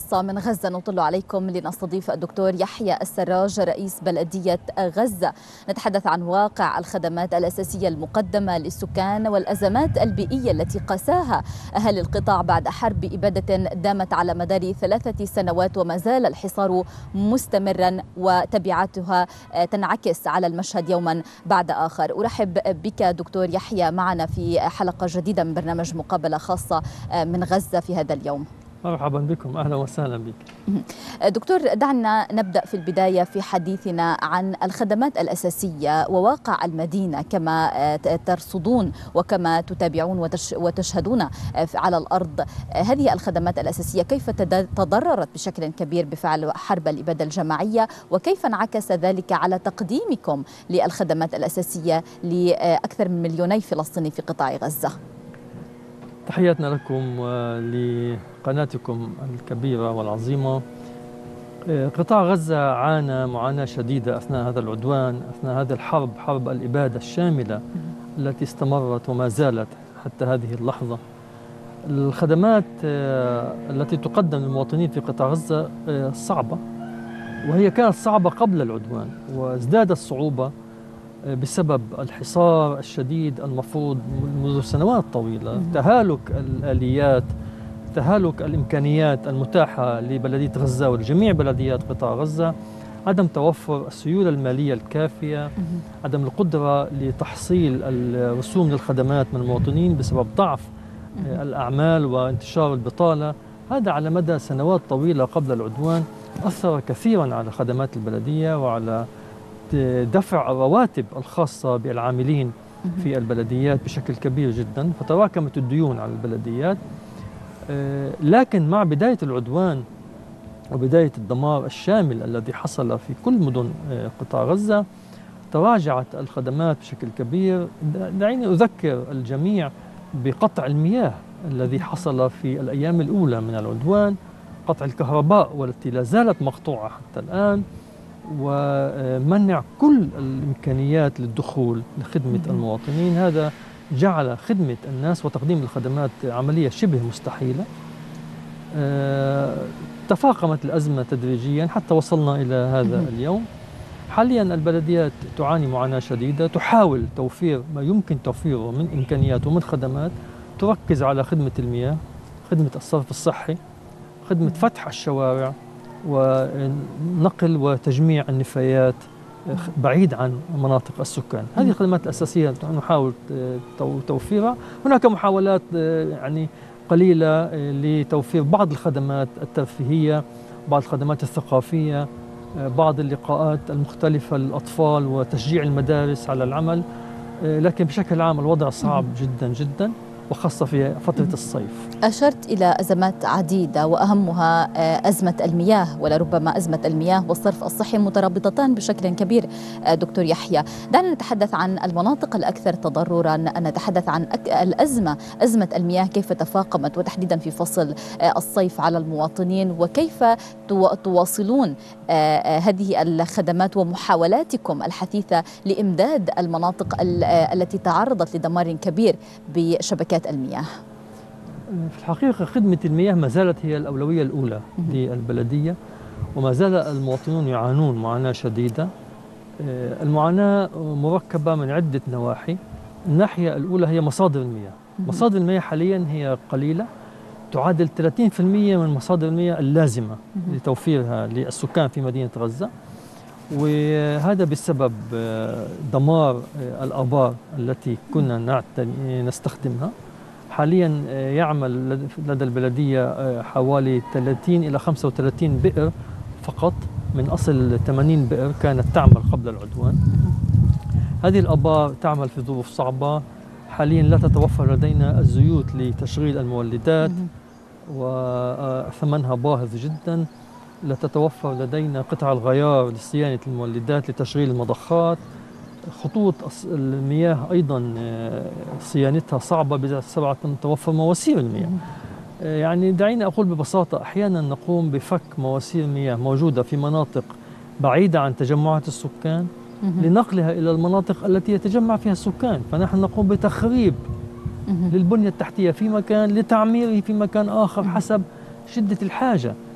خاصة من غزة نطل عليكم لنستضيف الدكتور يحيى السراج رئيس بلدية غزة. نتحدث عن واقع الخدمات الأساسية المقدمة للسكان والأزمات البيئية التي قاساها أهل القطاع بعد حرب إبادة دامت على مدار 3 سنوات، وما زال الحصار مستمرا وتبعاتها تنعكس على المشهد يوما بعد آخر. أرحب بك دكتور يحيى معنا في حلقة جديدة من برنامج مقابلة خاصة من غزة في هذا اليوم. مرحبا بكم، أهلا وسهلا بك. دكتور، دعنا نبدأ في البداية في حديثنا عن الخدمات الأساسية وواقع المدينة كما ترصدون وكما تتابعون وتشهدون على الأرض. هذه الخدمات الأساسية كيف تضررت بشكل كبير بفعل حرب الإبادة الجماعية، وكيف انعكس ذلك على تقديمكم للخدمات الأساسية لأكثر من 2 مليون فلسطيني في قطاع غزة؟ تحياتنا لكم ولقناتكم الكبيرة والعظيمة. قطاع غزة عانى معاناة شديدة أثناء هذا العدوان، أثناء هذه الحرب، حرب الإبادة الشاملة التي استمرت وما زالت حتى هذه اللحظة. الخدمات التي تقدم للمواطنين في قطاع غزة صعبة، وهي كانت صعبة قبل العدوان وازدادت صعوبة بسبب الحصار الشديد المفروض منذ سنوات طويلة، تهالك الآليات، تهالك الإمكانيات المتاحة لبلدية غزة ولجميع بلديات قطاع غزة، عدم توفر السيولة المالية الكافية، عدم القدرة لتحصيل الرسوم للخدمات من المواطنين بسبب ضعف الأعمال وانتشار البطالة. هذا على مدى سنوات طويلة قبل العدوان أثر كثيرا على خدمات البلدية وعلى دفع الرواتب الخاصة بالعاملين في البلديات بشكل كبير جدا، فتراكمت الديون على البلديات. لكن مع بداية العدوان وبداية الدمار الشامل الذي حصل في كل مدن قطاع غزة تراجعت الخدمات بشكل كبير. دعيني أذكر الجميع بقطع المياه الذي حصل في الأيام الأولى من العدوان، قطع الكهرباء والتي لا زالت مقطوعة حتى الآن، ومنع كل الإمكانيات للدخول لخدمة المواطنين. هذا جعل خدمة الناس وتقديم الخدمات عملية شبه مستحيلة. تفاقمت الأزمة تدريجيا حتى وصلنا إلى هذا اليوم. حاليا البلديات تعاني معاناة شديدة، تحاول توفير ما يمكن توفيره من إمكانيات ومن خدمات، تركز على خدمة المياه، خدمة الصرف الصحي، خدمة فتح الشوارع، ونقل وتجميع النفايات بعيد عن مناطق السكان. هذه الخدمات الأساسية نحاول توفيرها. هناك محاولات يعني قليلة لتوفير بعض الخدمات الترفيهية، بعض الخدمات الثقافية، بعض اللقاءات المختلفة للأطفال وتشجيع المدارس على العمل، لكن بشكل عام الوضع صعب جدا جدا، وخاصة في فترة الصيف. أشرت إلى أزمات عديدة وأهمها أزمة المياه، ولربما أزمة المياه والصرف الصحي مترابطتان بشكل كبير. دكتور يحيى، دعنا نتحدث عن المناطق الأكثر تضررا، نتحدث عن أزمة المياه كيف تفاقمت وتحديدا في فصل الصيف على المواطنين، وكيف تواصلون هذه الخدمات ومحاولاتكم الحثيثة لإمداد المناطق التي تعرضت لدمار كبير بشبكات المياه. في الحقيقة خدمة المياه ما زالت هي الأولوية الأولى للبلدية، وما زال المواطنون يعانون معاناة شديدة. المعاناة مركبة من عدة نواحي. الناحية الأولى هي مصادر المياه. مصادر المياه حاليا هي قليلة، تعادل 30% من مصادر المياه اللازمة لتوفيرها للسكان في مدينة غزة، وهذا بسبب دمار الآبار التي كنا نستخدمها. حاليا يعمل لدى البلدية حوالي 30 إلى 35 بئر فقط من أصل 80 بئر كانت تعمل قبل العدوان. هذه الآبار تعمل في ظروف صعبة. حاليا لا تتوفر لدينا الزيوت لتشغيل المولدات وثمنها باهظ جدا. لا تتوفر لدينا قطع الغيار لصيانة المولدات لتشغيل المضخات. خطوط المياه أيضا صيانتها صعبة بسبب عدم توفر مواسير المياه. يعني دعيني أقول ببساطة، أحيانا نقوم بفك مواسير مياه موجودة في مناطق بعيدة عن تجمعات السكان لنقلها إلى المناطق التي يتجمع فيها السكان، فنحن نقوم بتخريب للبنية التحتية في مكان لتعميره في مكان آخر حسب شدة الحاجة.